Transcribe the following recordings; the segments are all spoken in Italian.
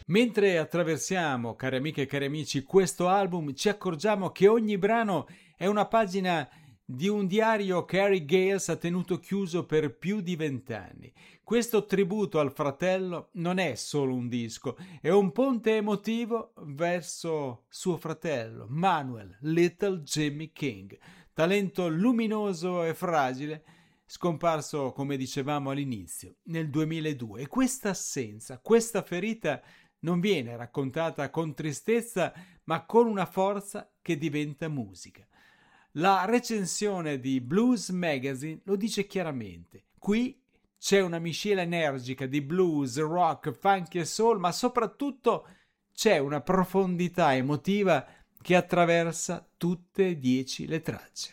Mentre attraversiamo, cari amiche e cari amici, questo album, ci accorgiamo che ogni brano è una pagina di un diario che Harry Gales ha tenuto chiuso per più di 20 anni. Questo tributo al fratello non è solo un disco, è un ponte emotivo verso suo fratello, Manuel Little Jimmy King, talento luminoso e fragile, scomparso, come dicevamo all'inizio, nel 2002. E questa assenza, questa ferita non viene raccontata con tristezza, ma con una forza che diventa musica. La recensione di Blues Magazine lo dice chiaramente. Qui c'è una miscela energica di blues, rock, funky e soul, ma soprattutto c'è una profondità emotiva che attraversa tutte e 10 le tracce.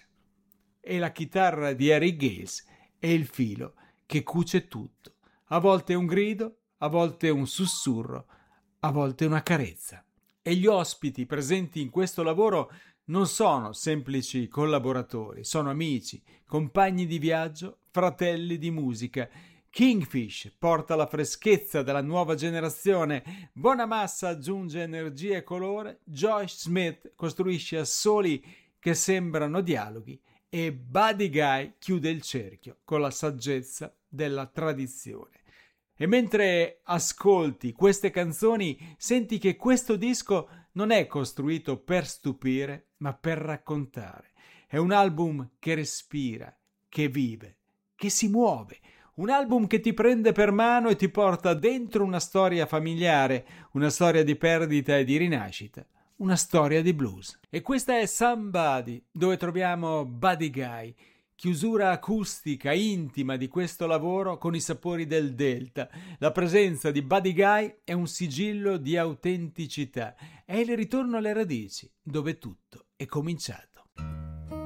E la chitarra di Harry Gales è il filo che cuce tutto. A volte un grido, a volte un sussurro, a volte una carezza. E gli ospiti presenti in questo lavoro non sono semplici collaboratori, sono amici, compagni di viaggio, fratelli di musica. Kingfish porta la freschezza della nuova generazione, Bonamassa aggiunge energia e colore, Josh Smith costruisce assoli che sembrano dialoghi e Buddy Guy chiude il cerchio con la saggezza della tradizione. E mentre ascolti queste canzoni, senti che questo disco non è costruito per stupire, ma per raccontare. È un album che respira, che vive, che si muove. Un album che ti prende per mano e ti porta dentro una storia familiare, una storia di perdita e di rinascita, una storia di blues. E questa è Somebody, dove troviamo Buddy Guy, chiusura acustica intima di questo lavoro con i sapori del Delta. La presenza di Buddy Guy è un sigillo di autenticità, è il ritorno alle radici, dove tutto è cominciato.